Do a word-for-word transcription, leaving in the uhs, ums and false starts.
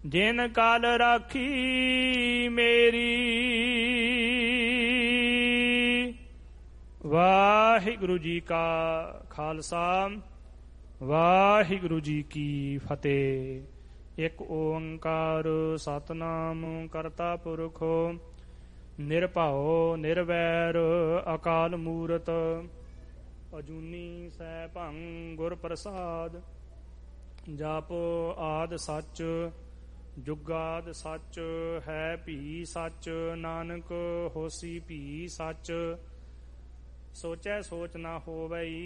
ਜਿਨ ਕਾਲ ਰਾਖੀ ਮੇਰੀ। ਵਾਹਿਗੁਰੂ ਜੀ ਕਾ ਖਾਲਸਾ ਵਾਹਿਗੁਰੂ ਜੀ ਕੀ ਫਤਿਹ। ਇੱਕ ਓੰਕਾਰ ਸਤਿਨਾਮ ਕਰਤਾ ਪੁਰਖ ਨਿਰਭਉ ਨਿਰਵੈਰ ਅਕਾਲ ਮੂਰਤ ਅਜੂਨੀ ਸੈਭੰ ਗੁਰ ਪ੍ਰਸਾਦ। ਜਪ ਆਦਿ ਸੱਚ ਜੁਗਾਦ ਸੱਚ ਹੈ ਭੀ ਸੱਚ ਨਾਨਕ ਹੋਸੀ ਭੀ ਸੱਚ। ਸੋਚੈ ਸੋਚ ਨਾ ਹੋਵਈ